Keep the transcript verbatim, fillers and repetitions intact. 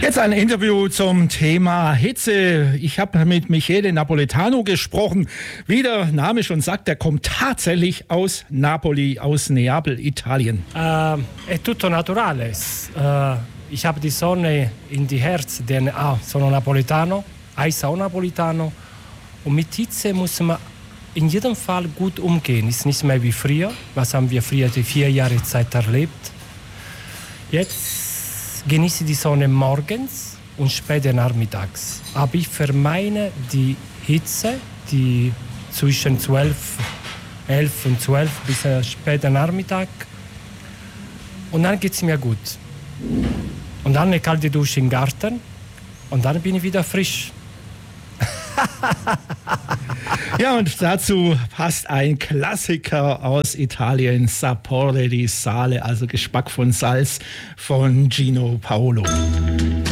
Jetzt ein Interview zum Thema Hitze. Ich habe mit Michele Napoletano gesprochen. Wie der Name schon sagt, der kommt tatsächlich aus Napoli, aus Neapel, Italien. Uh, è tutto naturale. Uh, ich habe die Sonne in die Herz, denn ah, sono Napoletano, heißt auch Napoletano. Und mit Hitze muss man in jedem Fall gut umgehen. Ist nicht mehr wie früher. Was haben wir früher die vier Jahre Zeit erlebt? Jetzt genieße die Sonne morgens und später nachmittags. Aber ich vermeide die Hitze, die zwischen zwölf, elf und zwölf bis später Nachmittag. Und dann geht es mir gut. Und dann eine kalte Dusche im Garten und dann bin ich wieder frisch. Ja, und dazu passt ein Klassiker aus Italien, Sapore di Sale, also Geschmack von Salz von Gino Paolo.